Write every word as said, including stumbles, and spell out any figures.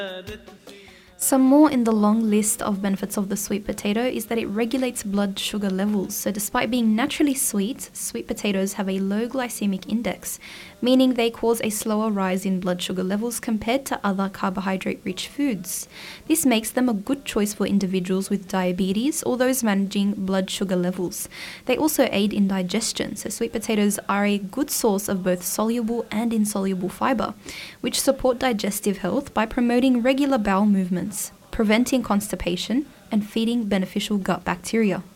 Some more in the long list of benefits of the sweet potato is that it regulates blood sugar levels. So despite being naturally sweet, sweet potatoes have a low glycemic index, meaning they cause a slower rise in blood sugar levels compared to other carbohydrate-rich foods. This makes them a good choice for individuals with diabetes or those managing blood sugar levels. They also aid in digestion, so sweet potatoes are a good source of both soluble and insoluble fiber, which support digestive health by promoting regular bowel movements, preventing constipation, and feeding beneficial gut bacteria.